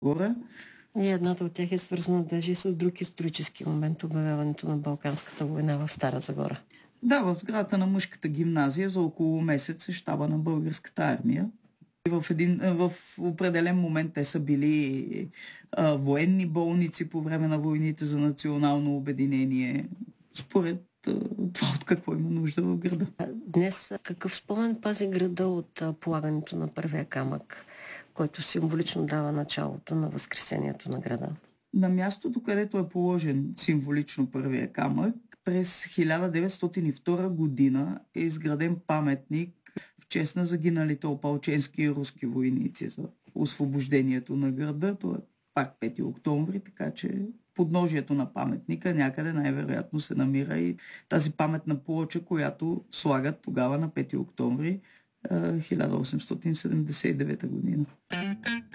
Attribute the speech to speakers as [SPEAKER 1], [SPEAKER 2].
[SPEAKER 1] горе.
[SPEAKER 2] И едната от тях е свързана даже с друг исторически момент, обявяването на Балканската война в Стара Загора.
[SPEAKER 1] Да, в сградата на мъжката гимназия за около месец е щаба на българската армия. И в определен момент те са били военни болници по време на войните за национално обединение. Според това от какво има нужда в града.
[SPEAKER 2] Днес какъв спомен пази града от полагането на първия камък, който символично дава началото на възкресението на града?
[SPEAKER 1] На мястото, където е положен символично първия камък, през 1902 година е изграден паметник в чест на загиналите опалченски и руски войници за освобождението на града. Това е пак 5 октомври, така че подножието на паметника някъде най-вероятно се намира и тази паметна плоча, която слагат тогава на 5 октомври 1879 година.